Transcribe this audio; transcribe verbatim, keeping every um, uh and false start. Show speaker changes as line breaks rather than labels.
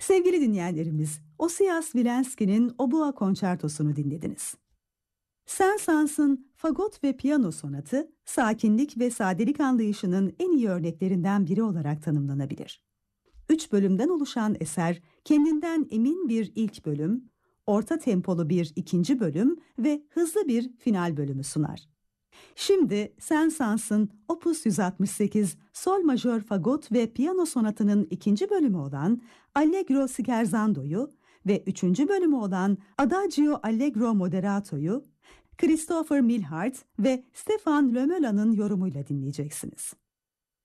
Sevgili dinleyenlerimiz, Ossias Wilenski'nin Obua Konçertosunu dinlediniz. Saint-Saëns'ın fagot ve piyano sonatı, sakinlik ve sadelik anlayışının en iyi örneklerinden biri olarak tanımlanabilir. Üç bölümden oluşan eser, kendinden emin bir ilk bölüm, orta tempolu bir ikinci bölüm ve hızlı bir final bölümü sunar. Şimdi Saint-Saëns'ın Opus yüz altmış sekiz Sol majör fagot ve piyano sonatının ikinci bölümü olan Allegro Scherzando'yu ve üçüncü bölümü olan Adagio Allegro Moderato'yu Christopher Milhart ve Stefan Lömöla'nın yorumuyla dinleyeceksiniz.